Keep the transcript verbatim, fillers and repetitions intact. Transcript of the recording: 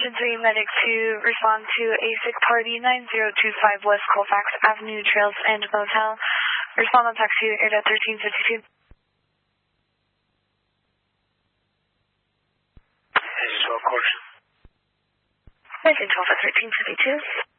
Station three Medic to respond to a sick party nine zero two five West Colfax Avenue, Trails and Motel. Respond on taxi air at thirteen fifty-two. Engine twelve, course. Engine twelve at thirteen fifty-two.